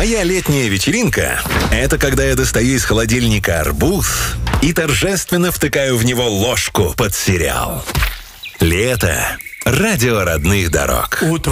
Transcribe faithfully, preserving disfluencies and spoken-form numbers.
Моя летняя вечеринка — это когда я достаю из холодильника арбуз и торжественно втыкаю в него ложку под сериал. Лето. Радио родных дорог. Утро.